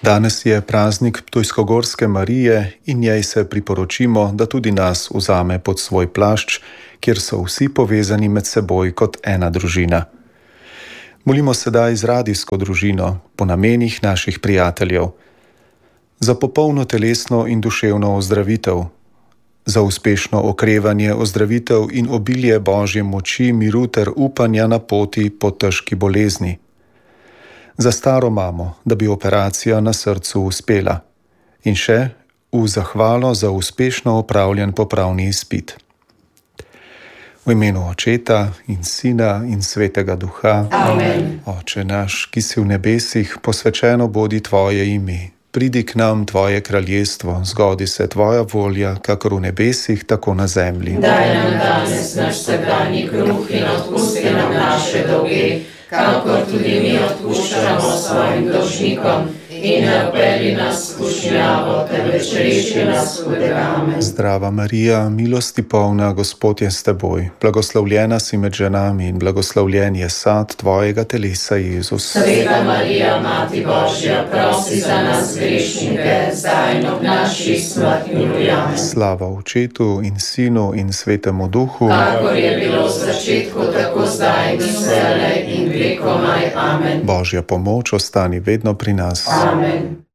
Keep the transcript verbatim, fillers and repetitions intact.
Danes je praznik Ptujskogorske Marije in njej se priporočimo, da tudi nas vzame pod svoj plašč, kjer so vsi povezani med seboj kot ena družina. Molimo sedaj z radijsko družino, po namenih naših prijateljev, za popolno telesno in duševno ozdravitev, za uspešno okrevanje, ozdravitev in obilje Božje moči, miru ter upanja na poti po težki bolezni. Za staro mamo, da bi operacija na srcu uspela. In še v zahvalo za uspešno opravljen popravni izpit. V imenu Očeta in Sina in Svetega Duha. Amen. Oče naš, ki si v nebesih, posvečeno bodi tvoje ime. Pridi k nam tvoje kraljestvo, zgodi se tvoja volja, kakor v nebesih, tako na zemlji. Daj nam danes naš vsakdanji kruh in odpusti nam naše dolge, kakor tudi mi odpuščamo svojim dolžnikom. In ne vpelji nas v skušnjavo, temveč reši nas hudega. Amen. Zdrava Marija, milosti polna, Gospod je s teboj. Blagoslovljena si med ženami in blagoslovljen je sad tvojega telesa, Jezus. Sveta Marija, Mati Božja, prosi za nas grešnike, zdaj in ob naši smrtni uri. Amen. Slava Očetu in Sinu in Svetemu Duhu. Kakor je bilo v začetku, tako zdaj in vselej in vekomaj. Amen. Božja pomoč ostani vedno pri nas. Amen.